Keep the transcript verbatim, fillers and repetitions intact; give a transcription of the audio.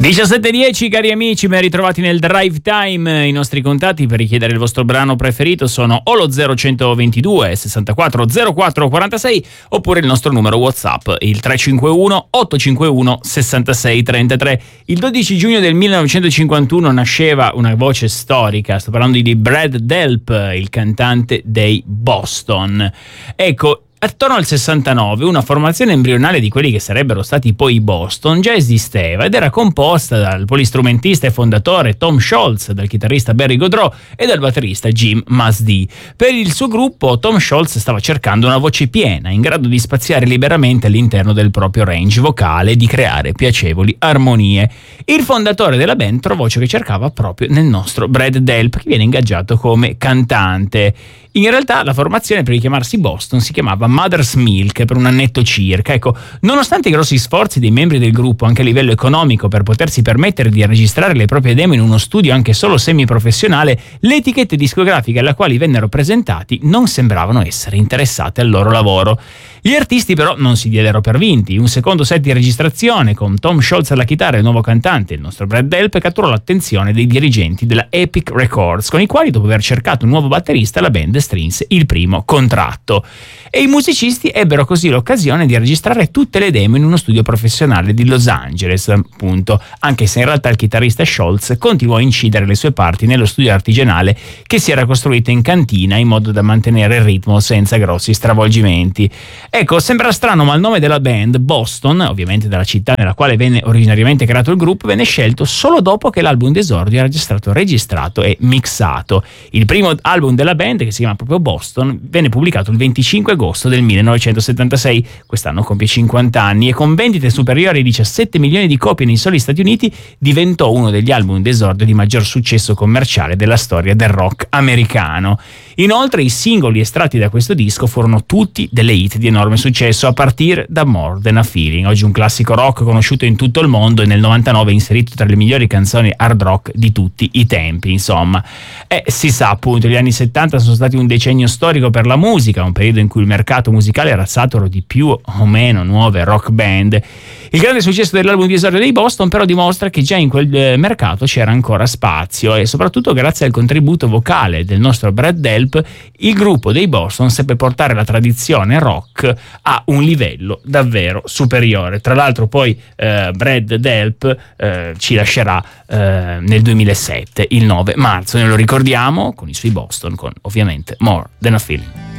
diciassette e dieci, cari amici, ben ritrovati nel Drive Time. I nostri contatti per richiedere il vostro brano preferito sono o lo zero centoventidue sessantaquattro zero quattro quarantasei oppure il nostro numero WhatsApp, il tre cinque uno otto cinque uno sessantasei trentatré. Il dodici giugno del millenovecentocinquantuno nasceva una voce storica, sto parlando di Brad Delp, il cantante dei Boston. Ecco, attorno al sessantanove una formazione embrionale di quelli che sarebbero stati poi i Boston già esisteva ed era composta dal polistrumentista e fondatore Tom Scholz, dal chitarrista Barry Goudreau e dal batterista Jim Must-D. Per il suo gruppo Tom Scholz stava cercando una voce piena, in grado di spaziare liberamente all'interno del proprio range vocale e di creare piacevoli armonie. Il fondatore della band trovò ciò che cercava proprio nel nostro Brad Delp, che viene ingaggiato come cantante. In realtà la formazione, per richiamarsi Boston, si chiamava Mother's Milk per un annetto circa. Ecco, nonostante i grossi sforzi dei membri del gruppo anche a livello economico per potersi permettere di registrare le proprie demo in uno studio anche solo semiprofessionale, le etichette discografiche alla quali vennero presentati non sembravano essere interessate al loro lavoro. Gli artisti però non si diedero per vinti. Un secondo set di registrazione con Tom Scholz alla chitarra e il nuovo cantante, il nostro Brad Delp, catturò l'attenzione dei dirigenti della Epic Records, con i quali, dopo aver cercato un nuovo batterista, la band strinse il primo contratto. E i musicisti ebbero così l'occasione di registrare tutte le demo in uno studio professionale di Los Angeles, appunto, anche se in realtà il chitarrista Scholz continuò a incidere le sue parti nello studio artigianale che si era costruito in cantina in modo da mantenere il ritmo senza grossi stravolgimenti. Ecco, sembra strano, ma il nome della band, Boston, ovviamente dalla città nella quale venne originariamente creato il gruppo, venne scelto solo dopo che l'album d'esordio era già stato registrato e mixato. Il primo album della band, che si chiama proprio Boston, venne pubblicato il venticinque agosto del millenovecentosettantasei, quest'anno compie cinquanta anni, e con vendite superiori ai diciassette milioni di copie nei soli Stati Uniti diventò uno degli album d'esordio di maggior successo commerciale della storia del rock americano. Inoltre i singoli estratti da questo disco furono tutti delle hit di enorme successo, a partire da More Than a Feeling, oggi un classico rock conosciuto in tutto il mondo e nel novantanove inserito tra le migliori canzoni hard rock di tutti i tempi. Insomma, e si sa, appunto, gli anni settanta sono stati un decennio storico per la musica, un periodo in cui il mercato musicale era saturo di più o meno nuove rock band. Il grande successo dell'album di esordio dei Boston però dimostra che già in quel mercato c'era ancora spazio, e soprattutto grazie al contributo vocale del nostro Brad Delp il gruppo dei Boston seppe portare la tradizione rock a un livello davvero superiore. Tra l'altro poi eh, Brad Delp eh, ci lascerà eh, nel duemilasette, il nove marzo, ne lo ricordiamo con i suoi Boston, con ovviamente More Than a Feeling.